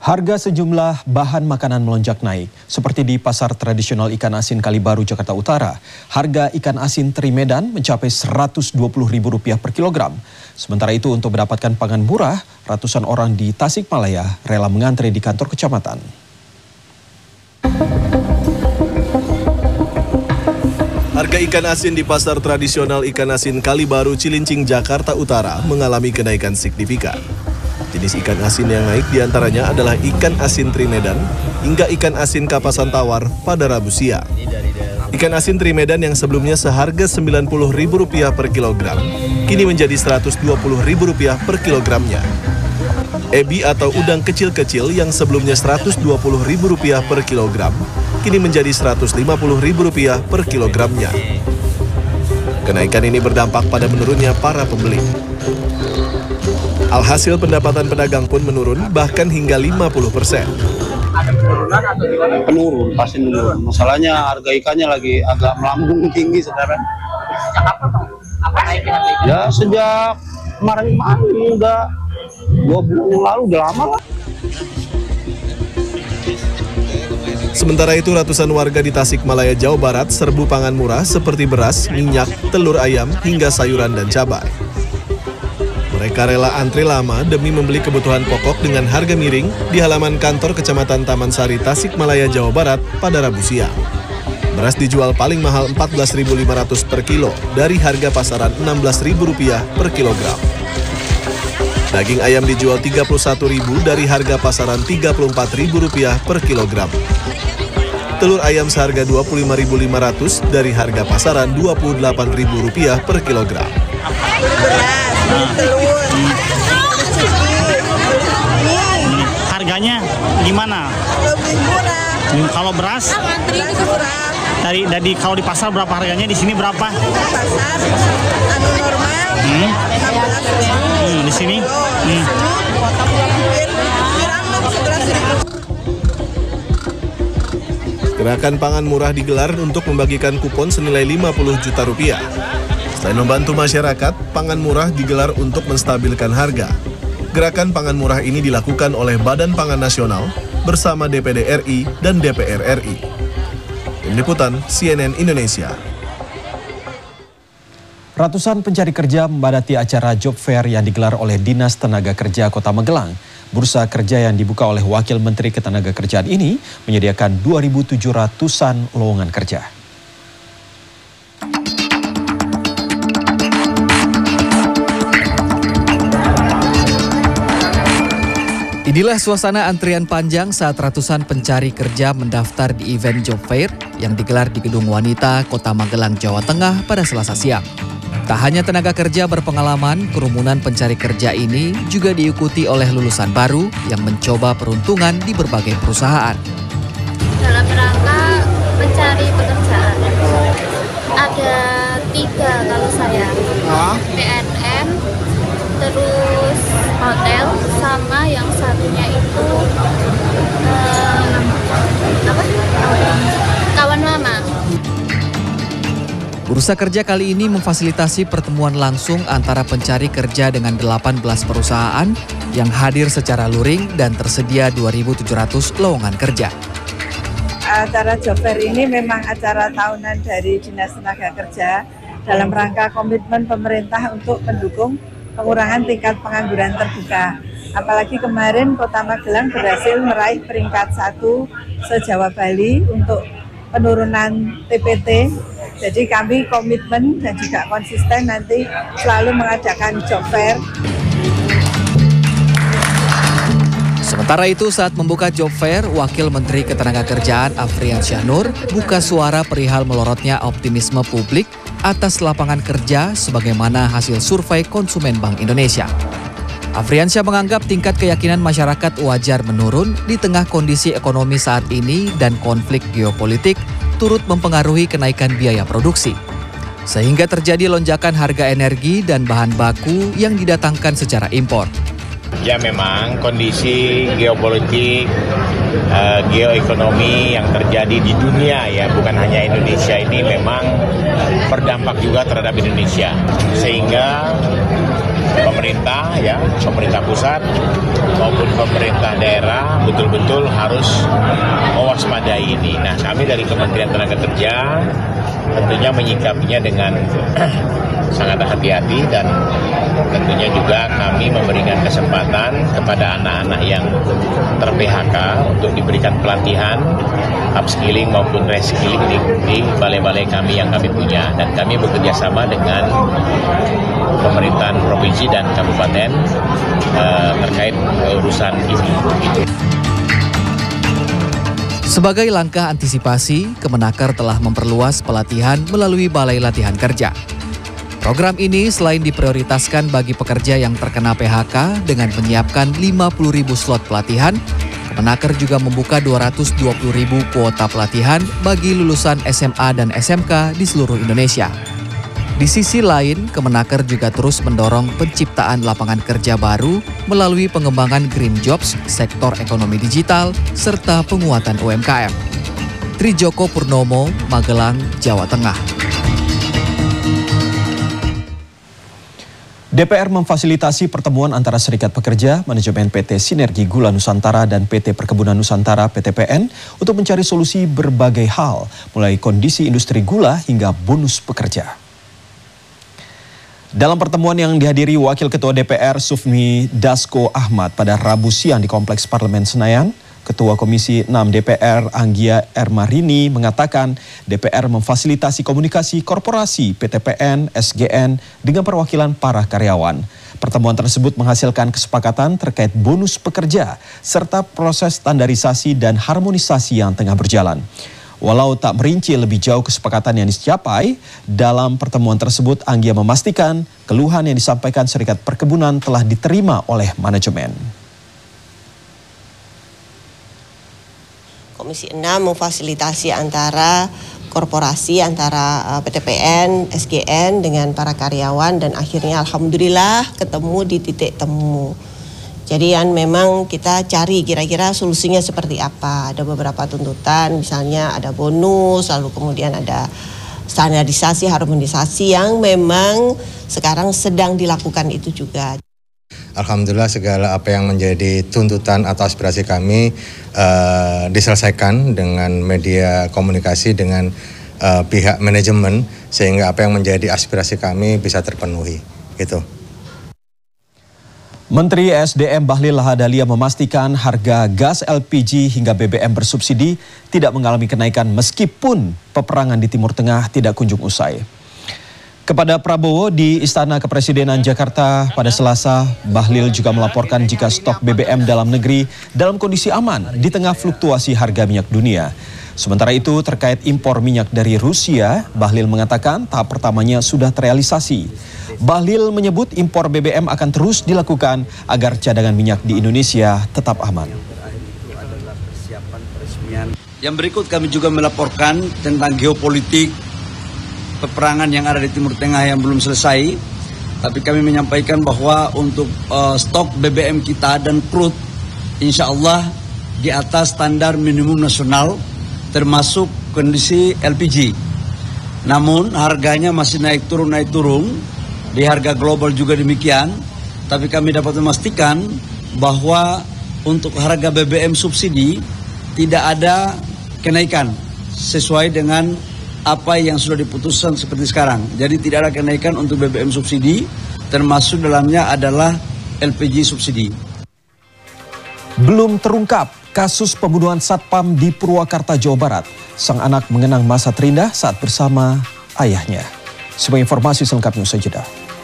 Harga sejumlah bahan makanan melonjak naik, seperti di pasar tradisional ikan asin Kalibaru, Jakarta Utara. Harga ikan asin teri Medan mencapai Rp120.000 per kilogram. Sementara itu untuk mendapatkan pangan murah, ratusan orang di Tasikmalaya rela mengantre di kantor kecamatan. Harga ikan asin di pasar tradisional ikan asin Kalibaru, Cilincing, Jakarta Utara mengalami kenaikan signifikan. Jenis ikan asin yang naik diantaranya adalah ikan asin teri Medan hingga ikan asin kapasan tawar pada Rabu siang. Ikan asin teri Medan yang sebelumnya seharga Rp90.000 per kilogram, kini menjadi Rp120.000 per kilogramnya. Ebi atau udang kecil-kecil yang sebelumnya Rp120.000 per kilogram, kini menjadi Rp150.000 per kilogramnya. Kenaikan ini berdampak pada menurunnya para pembeli. Alhasil pendapatan pedagang pun menurun bahkan hingga 50%. Penurun, pasti menurun. Masalahnya harga ikannya lagi agak melambung tinggi sekarang. Sejak kapan Bang? Apa naiknya harga ikan? Ya sejak kemarin udah 2 bulan lalu, udah lama lah. Sementara itu ratusan warga di Tasikmalaya, Jawa Barat serbu pangan murah seperti beras, minyak, telur ayam, hingga sayuran dan cabai. Mereka rela antri lama demi membeli kebutuhan pokok dengan harga miring di halaman kantor Kecamatan Taman Sari, Tasikmalaya, Jawa Barat pada Rabu siang. Beras dijual paling mahal Rp14.500 per kilo dari harga pasaran Rp16.000 per kilogram. Daging ayam dijual Rp31.000 dari harga pasaran Rp34.000 per kilogram. Telur ayam seharga Rp25.500 dari harga pasaran Rp28.000 per kilogram. Harganya gimana? Lebih murah. Kalau beras? Dari kalau di pasar berapa harganya? Di sini berapa? Pasar normal. 16.000. Di sini? Gerakan pangan murah digelar untuk membagikan kupon senilai Rp50 juta. Selain membantu masyarakat, pangan murah digelar untuk menstabilkan harga. Gerakan pangan murah ini dilakukan oleh Badan Pangan Nasional bersama DPD RI dan DPR RI. Tim Liputan CNN Indonesia. Ratusan pencari kerja membadati acara job fair yang digelar oleh Dinas Tenaga Kerja Kota Magelang. Bursa kerja yang dibuka oleh Wakil Menteri Ketenagakerjaan ini menyediakan 2.700-an lowongan kerja. Inilah suasana antrian panjang saat ratusan pencari kerja mendaftar di event job fair yang digelar di Gedung Wanita, Kota Magelang, Jawa Tengah pada Selasa siang. Tak hanya tenaga kerja berpengalaman, kerumunan pencari kerja ini juga diikuti oleh lulusan baru yang mencoba peruntungan di berbagai perusahaan. Dalam rangka mencari pekerjaan, ada 3 kalau saya, PNN, terus hotel, sama yang satunya itu kawan lama. Bursa kerja kali ini memfasilitasi pertemuan langsung antara pencari kerja dengan 18 perusahaan yang hadir secara luring dan tersedia 2.700 lowongan kerja. Acara job fair ini memang acara tahunan dari Dinas Tenaga Kerja dalam rangka komitmen pemerintah untuk mendukung pengurangan tingkat pengangguran terbuka. Apalagi kemarin Kota Magelang berhasil meraih peringkat 1 se-Jawa Bali untuk penurunan TPT. Jadi kami komitmen dan juga konsisten nanti selalu mengadakan job fair. Sementara itu saat membuka job fair, Wakil Menteri Ketenagakerjaan Afriansyah Nur buka suara perihal melorotnya optimisme publik atas lapangan kerja sebagaimana hasil survei konsumen Bank Indonesia. Afriansyah menganggap tingkat keyakinan masyarakat wajar menurun di tengah kondisi ekonomi saat ini dan konflik geopolitik turut mempengaruhi kenaikan biaya produksi. Sehingga terjadi lonjakan harga energi dan bahan baku yang didatangkan secara impor. Ya memang kondisi geopolitik, geoekonomi yang terjadi di dunia ya, bukan hanya Indonesia ini memang berdampak juga terhadap Indonesia. Sehingga pemerintah ya, pemerintah pusat maupun pemerintah daerah betul-betul harus mewaspadai ini. Nah, kami dari Kementerian Tenaga Kerja tentunya menyikapinya dengan sangat hati-hati dan tentunya juga kami memberikan kesempatan kepada anak-anak yang ter-PHK untuk diberikan pelatihan, upskilling maupun reskilling di balai-balai kami yang kami punya. Dan kami bekerja sama dengan pemerintahan provinsi dan kabupaten terkait urusan ini. Sebagai langkah antisipasi, Kemenaker telah memperluas pelatihan melalui Balai Latihan Kerja. Program ini selain diprioritaskan bagi pekerja yang terkena PHK dengan menyiapkan 50.000 slot pelatihan, Kemenaker juga membuka 220.000 kuota pelatihan bagi lulusan SMA dan SMK di seluruh Indonesia. Di sisi lain, Kemenaker juga terus mendorong penciptaan lapangan kerja baru melalui pengembangan green jobs, sektor ekonomi digital, serta penguatan UMKM. Trijoko Purnomo, Magelang, Jawa Tengah. DPR memfasilitasi pertemuan antara Serikat Pekerja, manajemen PT Sinergi Gula Nusantara dan PT Perkebunan Nusantara (PTPN) untuk mencari solusi berbagai hal, mulai kondisi industri gula hingga bonus pekerja. Dalam pertemuan yang dihadiri Wakil Ketua DPR Sufmi Dasko Ahmad pada Rabu siang di Kompleks Parlemen Senayan, Ketua Komisi 6 DPR Anggia Ermarini mengatakan DPR memfasilitasi komunikasi korporasi PTPN, SGN dengan perwakilan para karyawan. Pertemuan tersebut menghasilkan kesepakatan terkait bonus pekerja serta proses standarisasi dan harmonisasi yang tengah berjalan. Walau tak merinci lebih jauh kesepakatan yang dicapai, dalam pertemuan tersebut Anggia memastikan keluhan yang disampaikan Serikat Perkebunan telah diterima oleh manajemen. Komisi 6 memfasilitasi antara korporasi, antara PTPN, SGN dengan para karyawan dan akhirnya alhamdulillah ketemu di titik temu. Jadi yang memang kita cari kira-kira solusinya seperti apa. Ada beberapa tuntutan, misalnya ada bonus, lalu kemudian ada standarisasi, harmonisasi yang memang sekarang sedang dilakukan itu juga. Alhamdulillah segala apa yang menjadi tuntutan atau aspirasi kami diselesaikan dengan media komunikasi dengan pihak manajemen sehingga apa yang menjadi aspirasi kami bisa terpenuhi. Gitu. Menteri SDM Bahlil Lahadalia memastikan harga gas LPG hingga BBM bersubsidi tidak mengalami kenaikan meskipun peperangan di Timur Tengah tidak kunjung usai. Kepada Prabowo di Istana Kepresidenan Jakarta pada Selasa, Bahlil juga melaporkan jika stok BBM dalam negeri dalam kondisi aman di tengah fluktuasi harga minyak dunia. Sementara itu terkait impor minyak dari Rusia, Bahlil mengatakan tahap pertamanya sudah terrealisasi. Bahlil menyebut impor BBM akan terus dilakukan agar cadangan minyak di Indonesia tetap aman. Yang berikut kami juga melaporkan tentang geopolitik peperangan yang ada di Timur Tengah yang belum selesai. Tapi kami menyampaikan bahwa untuk stok BBM kita dan crude insya Allah di atas standar minimum nasional termasuk kondisi LPG. Namun harganya masih naik turun. Di harga global juga demikian, tapi kami dapat memastikan bahwa untuk harga BBM subsidi tidak ada kenaikan sesuai dengan apa yang sudah diputuskan seperti sekarang. Jadi tidak ada kenaikan untuk BBM subsidi, termasuk dalamnya adalah LPG subsidi. Belum terungkap kasus pembunuhan Satpam di Purwakarta, Jawa Barat. Sang anak mengenang masa terindah saat bersama ayahnya. Sebagai informasi selengkapnya usai jeda.